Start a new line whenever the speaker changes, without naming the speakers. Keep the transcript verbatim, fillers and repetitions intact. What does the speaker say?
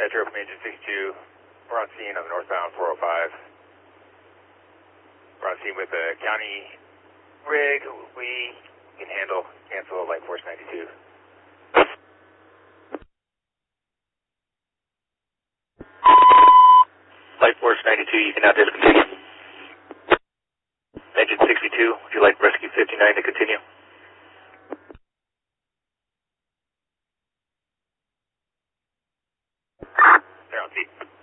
Metro from Engine sixty-two. We're on scene on the northbound four oh five. We're on scene with the county rig. We can handle cancel Light Force ninety-two. Light Force ninety-two, you can now discontinue. Engine sixty-two, would you like Rescue fifty-nine to continue? They're on scene.